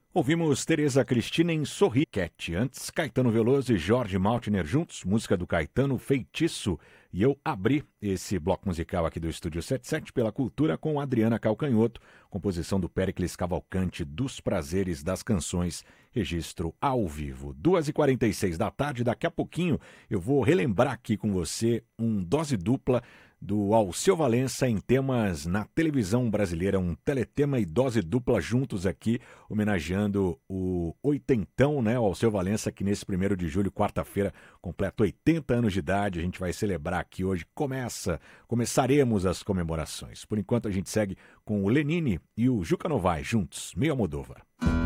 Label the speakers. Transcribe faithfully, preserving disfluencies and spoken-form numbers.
Speaker 1: Ouvimos Tereza Cristina em Sorri, Cat. Antes, Caetano Veloso e Jorge Maltner juntos, música do Caetano, Feitiço. E eu abri esse bloco musical aqui do Estúdio setenta e sete pela Cultura com Adriana Calcanhoto, composição do Péricles Cavalcante, Dos Prazeres das Canções, registro ao vivo. duas e quarenta e seis da tarde, daqui a pouquinho eu vou relembrar aqui com você um dose dupla do Alceu Valença em temas na televisão brasileira, um teletema e dose dupla juntos aqui, homenageando o oitentão, né, o Alceu Valença, que nesse primeiro de julho, quarta-feira, completa oitenta anos de idade. A gente vai celebrar aqui hoje, começa, começaremos as comemorações. Por enquanto a gente segue com o Lenine e o Juca Novaes juntos, meio Almodóvar.